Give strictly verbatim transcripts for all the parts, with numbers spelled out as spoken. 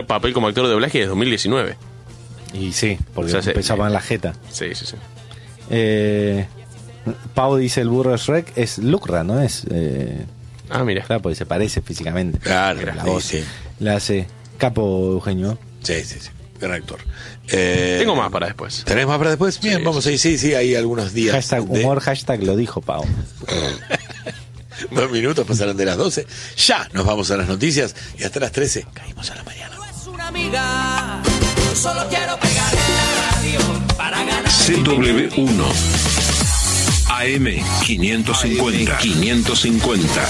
papel como actor de doblaje desde dos mil diecinueve. Y sí, porque O sea, empezaba se- en la jeta. Sí, sí, sí. Eh, Pau dice el burro de Shrek es Lucra, ¿no? Es eh, Ah, mira. claro, porque se parece físicamente. Claro, la sí, voz sí. la hace Capo Eugenio. Sí, sí, sí. Gran actor. Eh, Tengo más para después. ¿Tenés más para después? Bien, Sí, vamos ahí. Sí, sí, hay algunos días. Hashtag de- humor, hashtag lo dijo Pau. Dos minutos pasaron de las doce. Ya nos vamos a las noticias y hasta las trece caímos a la mañana. No es una amiga, solo quiero pegar en la radio para ganar. C W uno A M quinientos cincuenta quinientos cincuenta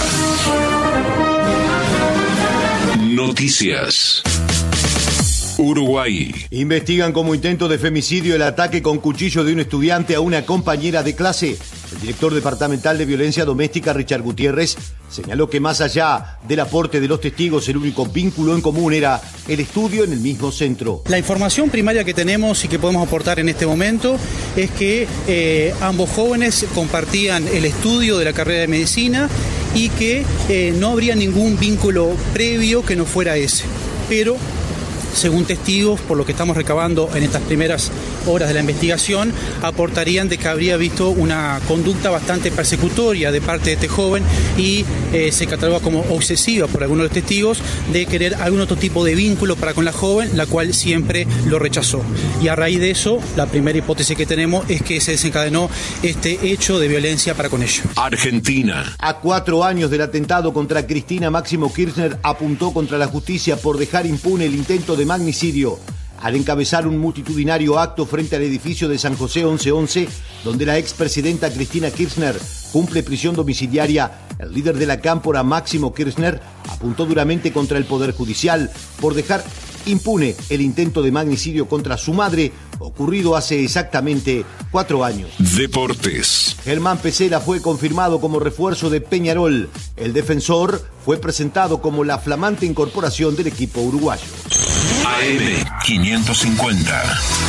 Noticias. Uruguay. Investigan como intento de femicidio el ataque con cuchillo de un estudiante a una compañera de clase. El director departamental de violencia doméstica, Richard Gutiérrez, señaló que más allá del aporte de los testigos, el único vínculo en común era el estudio en el mismo centro. La información primaria que tenemos y que podemos aportar en este momento es que eh, ambos jóvenes compartían el estudio de la carrera de medicina y que eh, no habría ningún vínculo previo que no fuera ese. Pero, según testigos, por lo que estamos recabando en estas primeras horas de la investigación, aportarían de que habría visto una conducta bastante persecutoria de parte de este joven y eh, se cataloga como obsesiva por algunos de los testigos de querer algún otro tipo de vínculo para con la joven, la cual siempre lo rechazó. Y a raíz de eso, la primera hipótesis que tenemos es que se desencadenó este hecho de violencia para con ella. Argentina. A cuatro años del atentado contra Cristina, Máximo Kirchner apuntó contra la justicia por dejar impune el intento de magnicidio al encabezar un multitudinario acto frente al edificio de San José once once, donde la expresidenta Cristina Kirchner cumple prisión domiciliaria. El líder de la cámpora, Máximo Kirchner, apuntó duramente contra el Poder Judicial por dejar impune el intento de magnicidio contra su madre, ocurrido hace exactamente cuatro años. Deportes. Germán Pesela fue confirmado como refuerzo de Peñarol. El defensor fue presentado como la flamante incorporación del equipo uruguayo. A M quinientos cincuenta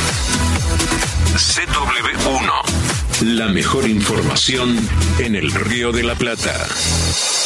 C W uno La mejor información en el Río de la Plata.